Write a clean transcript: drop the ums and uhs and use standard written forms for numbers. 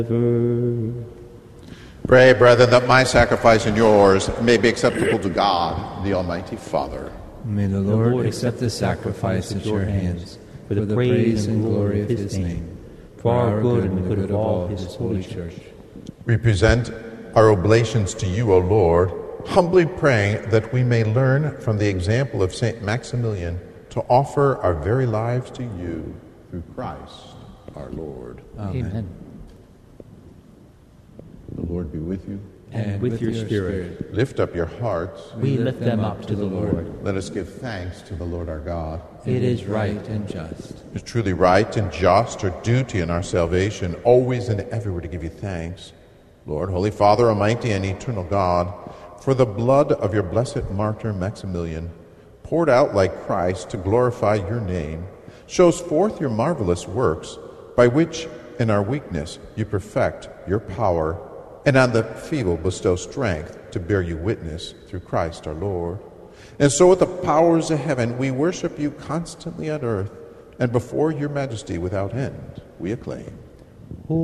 Pray, brethren, that my sacrifice and yours may be acceptable to God, the Almighty Father. May the Lord accept the sacrifice at your hands for the praise and glory of his name, for our good and the good of all his holy church. We present our oblations to you, O Lord, humbly praying that we may learn from the example of St. Maximilian to offer our very lives to you through Christ our Lord. Amen. The Lord be with you. And with your spirit. Lift up your hearts. We lift them up to the Lord. Let us give thanks to the Lord our God. It is right and just. It is truly right and just, our duty and our salvation, always and everywhere to give you thanks. Lord, Holy Father, Almighty and eternal God, for the blood of your blessed martyr Maximilian, poured out like Christ to glorify your name, shows forth your marvelous works, by which in our weakness you perfect your power, and on the feeble bestow strength to bear you witness through Christ our Lord. And so with the powers of heaven we worship you constantly on earth, and before your majesty without end we acclaim.